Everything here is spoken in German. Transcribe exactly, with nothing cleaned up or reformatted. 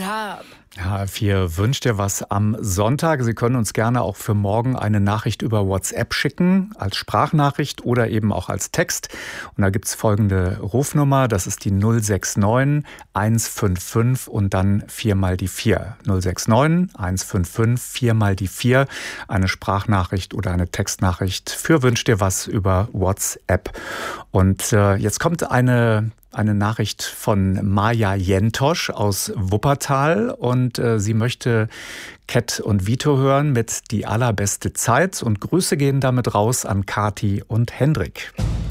H H vier wünscht dir was am Sonntag. Sie können uns gerne auch für morgen eine Nachricht über WhatsApp schicken, als Sprachnachricht oder eben auch als Text. Und da gibt es folgende Rufnummer, das ist die null sechs neun eins fünf fünf und dann vier mal die vier. null sechs neun eins fünf fünf vier mal die vier. Eine Sprachnachricht oder eine Textnachricht für wünscht dir was über WhatsApp. Und äh, jetzt kommt eine... Eine Nachricht von Maja Jentosch aus Wuppertal und äh, sie möchte Cat und Vito hören mit Die allerbeste Zeit und Grüße gehen damit raus an Kati und Hendrik.